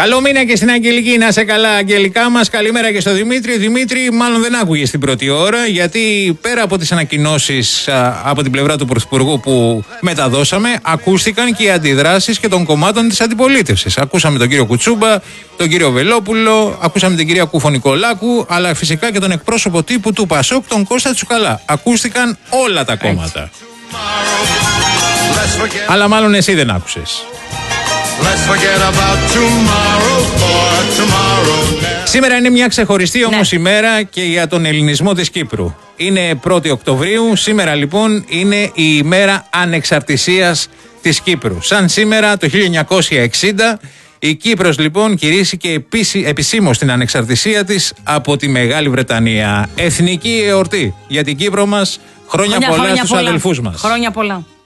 Καλό μήνα και στην Αγγελική, να είσαι καλά, Αγγελικά μας. Καλημέρα και στο Δημήτρη. Δημήτρη, μάλλον δεν άκουγε στην πρώτη ώρα, γιατί πέρα από τις ανακοινώσεις από την πλευρά του Πρωθυπουργού που μεταδώσαμε, ακούστηκαν και οι αντιδράσεις και των κομμάτων της αντιπολίτευσης. Ακούσαμε τον κύριο Κουτσούμπα, τον κύριο Βελόπουλο, ακούσαμε την κυρία Κουφο-Νικολάκου, αλλά φυσικά και τον εκπρόσωπο τύπου του Πασόκ, τον Κώστα Τσουκαλά. Ακούστηκαν όλα τα κόμματα. Αλλά μάλλον εσύ δεν άκουσες. Σήμερα είναι μια ξεχωριστή όμως ημέρα και για τον ελληνισμό της Κύπρου. Είναι 1η Οκτωβρίου, σήμερα λοιπόν είναι η ημέρα ανεξαρτησίας της Κύπρου. Σαν σήμερα το 1960 η Κύπρος λοιπόν κηρύσσηκε επισήμως την ανεξαρτησία της από τη Μεγάλη Βρετανία. Εθνική εορτή για την Κύπρο μας. Χρόνια πολλά στους αδελφούς μας. Χρόνια πολλά.